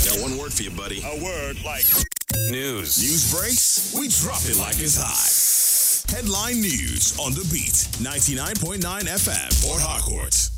Got one word for you, buddy. A word like news. News breaks? We drop it like it's hot. Headline news on the beat. 99.9 FM, Port Harcourt.